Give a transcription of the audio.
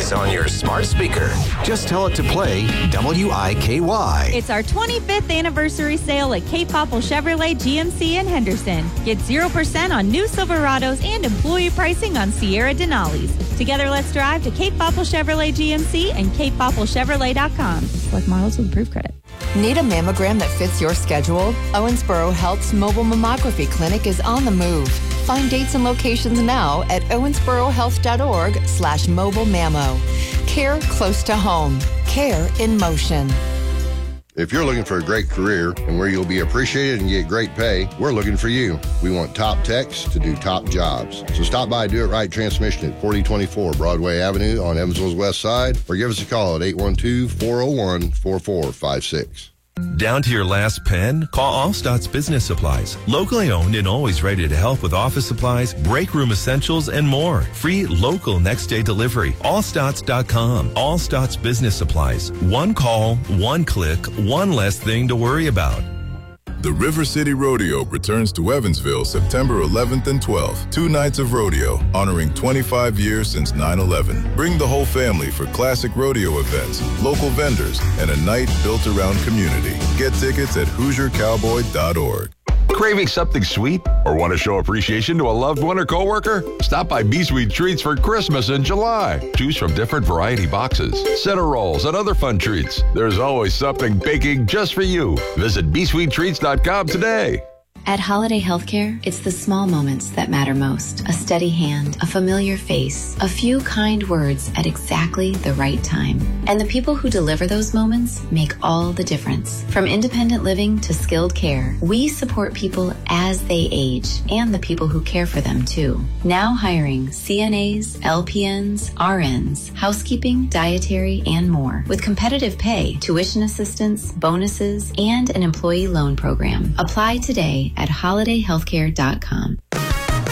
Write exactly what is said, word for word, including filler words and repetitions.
is on your smart speaker. Just tell it to play W I K Y. It's our twenty-fifth anniversary sale at Cape Popple Chevrolet G M C in Henderson. Get zero percent on new Silverados and employee pricing on Sierra Denali's. Together, let's drive to Cape Popple Chevrolet G M C and cape popple chevrolet dot com. Select models with approved credit. Need a mammogram that fits your schedule? Owensboro Health's mobile mammography clinic is on the move. Find dates and locations now at owensborohealth.org slash mobile mammo. Care close to home. Care in motion. If you're looking for a great career and where you'll be appreciated and get great pay, we're looking for you. We want top techs to do top jobs. So stop by Do It Right Transmission at forty twenty-four Broadway Avenue on Evansville's west side, or give us a call at eight one two, four oh one, four four five six. Down to your last pen? Call Allstott's Business Supplies. Locally owned and always ready to help with office supplies, break room essentials, and more. Free local next day delivery. Allstotts dot com. Allstott's Business Supplies. One call, one click, one less thing to worry about. The River City Rodeo returns to Evansville September eleventh and twelfth. Two nights of rodeo, honoring twenty-five years since nine eleven. Bring the whole family for classic rodeo events, local vendors, and a night built around community. Get tickets at hoosier cowboy dot org. Craving something sweet or want to show appreciation to a loved one or coworker? Stop by B-Sweet Treats for Christmas in July. Choose from different variety boxes, center rolls, and other fun treats. There's always something baking just for you. Visit b sweet treats dot com today. At Holiday Healthcare, it's the small moments that matter most. A steady hand, a familiar face, a few kind words at exactly the right time. And the people who deliver those moments make all the difference. From independent living to skilled care, we support people as they age and the people who care for them too. Now hiring C N As, L P Ns, R Ns, housekeeping, dietary, and more. With competitive pay, tuition assistance, bonuses, and an employee loan program. Apply today at holiday healthcare dot com.